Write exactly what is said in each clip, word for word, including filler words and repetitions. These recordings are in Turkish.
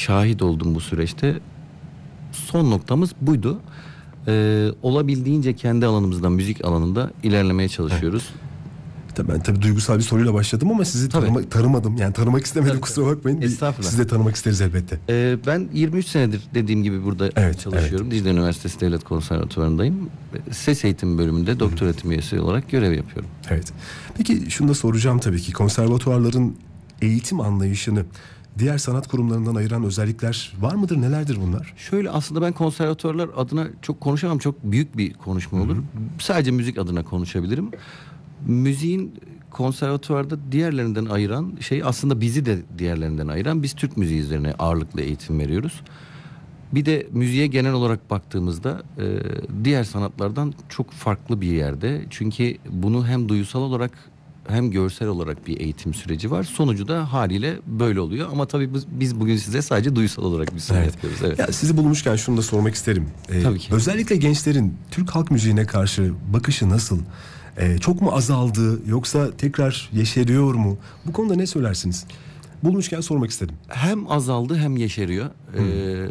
şahit oldum bu süreçte. Son noktamız buydu. Ee, olabildiğince kendi alanımızda, müzik alanında ilerlemeye çalışıyoruz. Tabii ben tabii duygusal bir soruyla başladım ama sizi tanıma, tanımadım. Yani tanımak istemedim, tabii, kusura bakmayın. Estağfurullah. Sizi de tanımak isteriz elbette. Ee, ben yirmi üç senedir dediğim gibi burada evet, çalışıyorum. Evet. Dicle Üniversitesi Devlet Konservatuvarı'ndayım. Ses eğitim bölümünde doktor öğretim üyesi olarak görev yapıyorum. Evet. Peki şunu da soracağım tabii ki. Konservatuvarların eğitim anlayışını diğer sanat kurumlarından ayıran özellikler var mıdır? Nelerdir bunlar? Şöyle, aslında ben konservatuvarlar adına çok konuşamam. Çok büyük bir konuşma olur. Hı hı. Sadece müzik adına konuşabilirim. Müziğin konservatuvarda diğerlerinden ayıran şey, aslında bizi de diğerlerinden ayıran, biz Türk müziği üzerine ağırlıklı eğitim veriyoruz. Bir de müziğe genel olarak baktığımızda e, diğer sanatlardan çok farklı bir yerde. Çünkü bunu hem duysal olarak hem görsel olarak bir eğitim süreci var. Sonucu da haliyle böyle oluyor. Ama tabii biz, biz bugün size sadece duysal olarak bir sunum evet. yapıyoruz. Evet. Ya sizi bulmuşken şunu da sormak isterim. Ee, tabii ki. Özellikle gençlerin Türk halk müziğine karşı bakışı nasıl? Ee, çok mu azaldı, yoksa tekrar yeşeriyor mu? Bu konuda ne söylersiniz? Bulmuşken sormak istedim. Hem azaldı hem yeşeriyor. Hmm. Ee,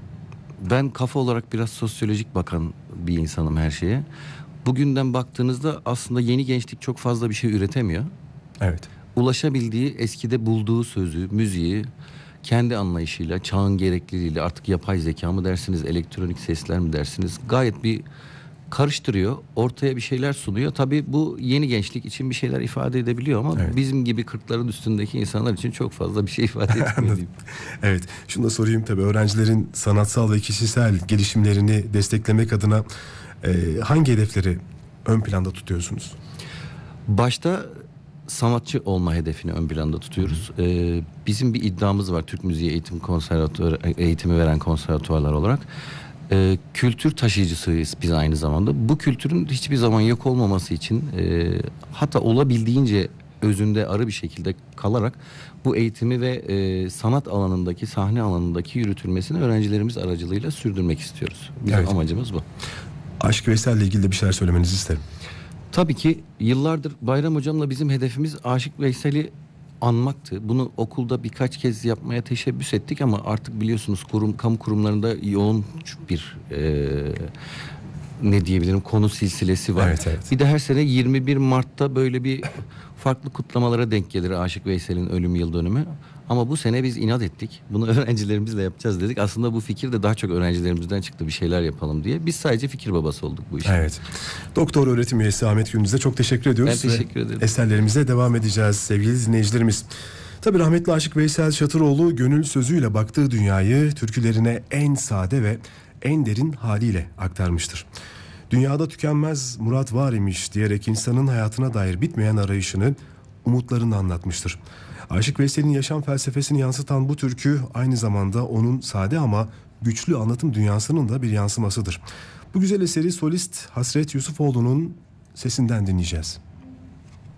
ben kafa olarak biraz sosyolojik bakan bir insanım her şeye. Bugünden baktığınızda aslında yeni gençlik çok fazla bir şey üretemiyor. Evet. Ulaşabildiği, eskide bulduğu sözü, müziği kendi anlayışıyla, çağın gerekliliğiyle, artık yapay zeka mı dersiniz, elektronik sesler mi dersiniz, gayet bir karıştırıyor, ortaya bir şeyler sunuyor. Tabii bu yeni gençlik için bir şeyler ifade edebiliyor ama evet, bizim gibi kırkların üstündeki insanlar için çok fazla bir şey ifade etmiyor. Evet, şunu da sorayım tabii, öğrencilerin sanatsal ve kişisel gelişimlerini desteklemek adına e, hangi hedefleri ön planda tutuyorsunuz? Başta sanatçı olma hedefini ön planda tutuyoruz. Ee, bizim bir iddiamız var, Türk Müziği Eğitim Konservatuvarı eğitimi veren konservatuvarlar olarak. Ee, kültür taşıyıcısıyız biz aynı zamanda. Bu kültürün hiçbir zaman yok olmaması için e, hatta olabildiğince özünde arı bir şekilde kalarak bu eğitimi ve e, sanat alanındaki, sahne alanındaki yürütülmesini öğrencilerimiz aracılığıyla sürdürmek istiyoruz. Bizim evet, amacımız bu. Aşık Veysel'le ilgili de bir şeyler söylemenizi isterim. Tabii ki yıllardır Bayram Hocam'la bizim hedefimiz Aşık Veysel'i anmaktı. Bunu okulda birkaç kez yapmaya teşebbüs ettik ama artık biliyorsunuz kurum, kamu kurumlarında yoğun bir e, ne diyebilirim, konu silsilesi var. Evet, evet. Bir de her sene yirmi bir Mart'ta böyle bir farklı kutlamalara denk gelir Aşık Veysel'in ölüm yıl dönümü. Ama bu sene biz inat ettik. Bunu öğrencilerimizle yapacağız dedik. Aslında bu fikir de daha çok öğrencilerimizden çıktı, bir şeyler yapalım diye. Biz sadece fikir babası olduk bu işin. Evet. Doktor öğretim üyesi Ahmet Gündüz'e çok teşekkür ediyoruz. Ben teşekkür ederim. Eserlerimize devam edeceğiz sevgili dinleyicilerimiz. Tabii rahmetli Aşık Veysel Şatıroğlu gönül sözüyle baktığı dünyayı türkülerine en sade ve en derin haliyle aktarmıştır. Dünyada tükenmez murat var imiş diyerek insanın hayatına dair bitmeyen arayışını, umutlarını anlatmıştır. Aşık Veysel'in yaşam felsefesini yansıtan bu türkü aynı zamanda onun sade ama güçlü anlatım dünyasının da bir yansımasıdır. Bu güzel eseri solist Hasret Yusufoğlu'nun sesinden dinleyeceğiz.